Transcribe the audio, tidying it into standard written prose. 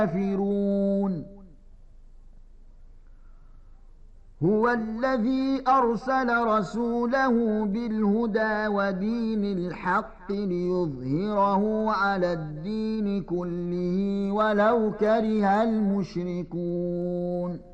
الكافرون. هو الذي أرسل رسوله بالهدى ودين الحق ليظهره على الدين كله ولو كره المشركون.